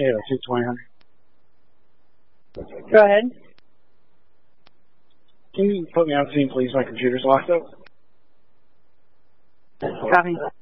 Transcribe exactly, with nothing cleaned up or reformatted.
Yeah, two twenty. Go ahead. Can you put me on scene, please? My computer's locked up. Copy.